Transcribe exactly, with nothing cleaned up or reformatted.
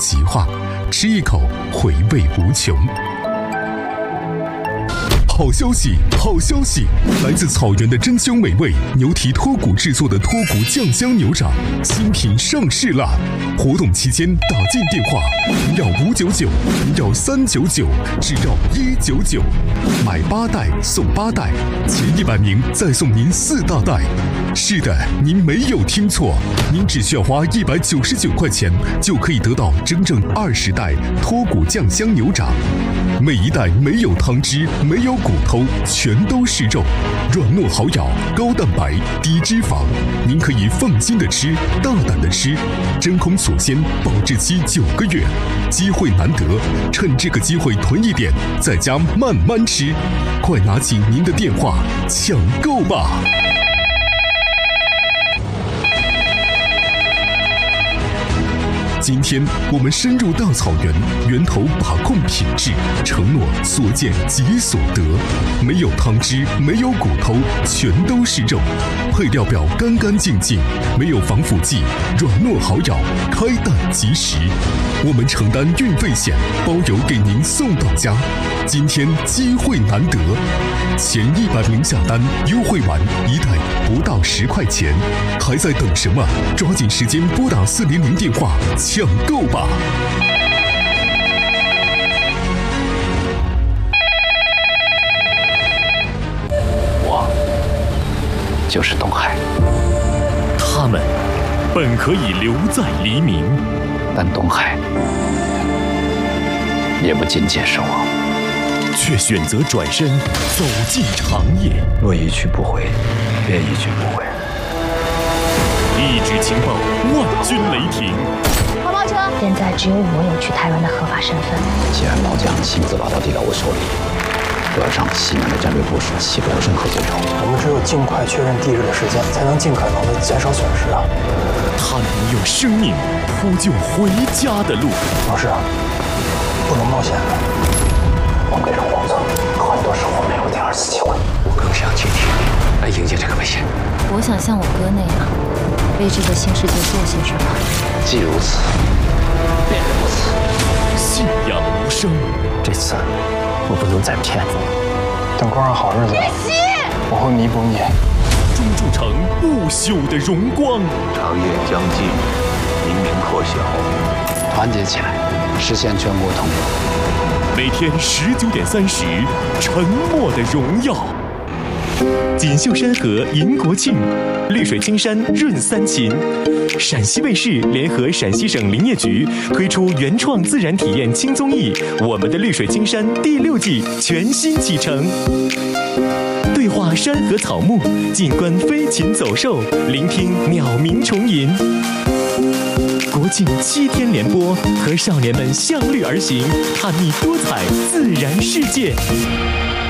极化，吃一口回味无穷。好消息，好消息！来自草原的珍馐美味牛蹄脱骨制作的脱骨酱香牛掌新品上市啦！活动期间打进电话零幺五九九零幺三九九，只要一九九，买八袋送八袋，前一百名再送您四大袋。是的，您没有听错，您只需要花一百九十九块钱就可以得到整整二十袋脱骨酱香牛掌，每一袋没有汤汁，没有骨头，全都是肉，软糯好咬，高蛋白，低脂肪，您可以放心的吃，大胆的吃，真空锁鲜，保质期九个月，机会难得，趁这个机会囤一点，在家慢慢吃，快拿起您的电话抢购吧！今天我们深入大草原，源头把控品质，承诺所见即所得，没有汤汁，没有骨头，全都是肉，配料表干干净净，没有防腐剂，软糯好咬，开蛋即食。我们承担运费险，包邮给您送到家。今天机会难得，前一百名下单，优惠完一袋不到十块钱，还在等什么？抓紧时间拨打四零零电话抢购吧！ 我就是东海。 他们本可以留在黎明， 但东海也不仅仅是我， 却选择转身走进长夜。 若一去不回，便一去不回。 一纸情报，万军雷霆。 黄包车，现在只有我有去台湾的合法身份。 既然老蒋亲自把他递到我手里，我要让西南的战略部署起不了任何作用。 我们只有尽快确认地址的时间，才能尽可能的减少损失啊！ 他们用生命铺就回家的路。 老师，不能冒险了。 我们这种工作，很多时候没有第二次机会。我更想集体来迎接这个危险。 我想像我哥那样，为这个新世界做些什么。 既如此，便如此。 信仰无声。 这次我不能再骗你，等过上好日子，我会弥补你。 筑筑成不朽的荣光。 长夜将近，黎明破晓，团结起来，实现全国统一。 每天十九点三十，沉默的荣耀。锦绣山河迎国庆，绿水青山润三秦。陕西卫视联合陕西省林业局推出原创自然体验轻综艺《我们的绿水青山》第六季全新启程。对话山河草木，静观飞禽走兽，聆听鸟鸣虫吟。国庆七天联播，和少年们向绿而行，探秘多彩自然世界。